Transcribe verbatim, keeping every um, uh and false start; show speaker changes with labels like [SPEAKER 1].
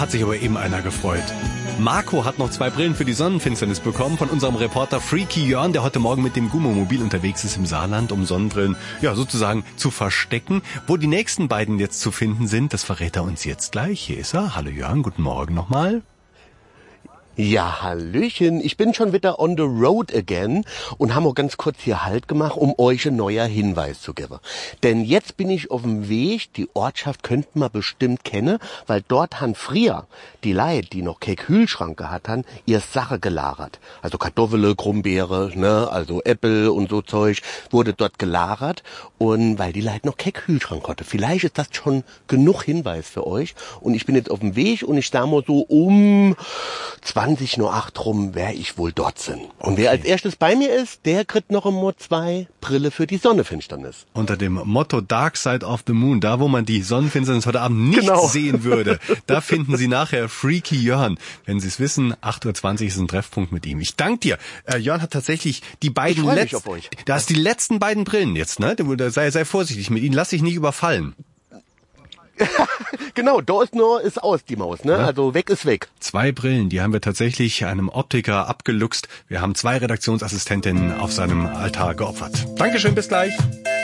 [SPEAKER 1] hat sich aber eben einer gefreut. Marco hat noch zwei Brillen für die Sonnenfinsternis bekommen von unserem Reporter Freaky Jörn, der heute Morgen mit dem Gummomobil unterwegs ist im Saarland, um Sonnenbrillen ja sozusagen zu verstecken. Wo die nächsten beiden jetzt zu finden sind, das verrät er uns jetzt gleich. Hier ist er. Hallo Jörn, guten Morgen nochmal.
[SPEAKER 2] Ja, hallöchen, ich bin schon wieder on the road again und haben auch ganz kurz hier Halt gemacht, um euch ein neuer Hinweis zu geben. Denn jetzt bin ich auf dem Weg, die Ortschaft könnt man bestimmt kennen, weil dort han früher die Leute, die noch kein Kühlschrank gehabt haben, ihr Sache gelagert. Also Kartoffeln, Krummbeere, ne, also Äpfel und so Zeug, wurde dort gelagert und weil die Leute noch kein Kühlschrank hatten. Vielleicht ist das schon genug Hinweis für euch und ich bin jetzt auf dem Weg und ich da mal so um zwanzig Uhr acht rum, wer ich wohl dort sind. Und okay. Wer als erstes bei mir ist, der kriegt noch immer zwei Brille für die Sonnenfinsternis.
[SPEAKER 1] Unter dem Motto Dark Side of the Moon, da wo man die Sonnenfinsternis heute Abend nicht genau. sehen würde, da finden Sie nachher Freaky Jörn. Wenn Sie es wissen, acht Uhr zwanzig ist ein Treffpunkt mit ihm. Ich danke dir. Äh, Jörn hat tatsächlich die beiden letzten, da hast die letzten beiden Brillen jetzt, ne? Sei, sei vorsichtig mit ihnen, lass dich nicht überfallen.
[SPEAKER 2] Genau, da ist nur, ist aus die Maus, ne? Ja. Also weg ist weg.
[SPEAKER 1] Zwei Brillen, die haben wir tatsächlich einem Optiker abgeluchst. Wir haben zwei Redaktionsassistentinnen auf seinem Altar geopfert. Dankeschön, bis gleich.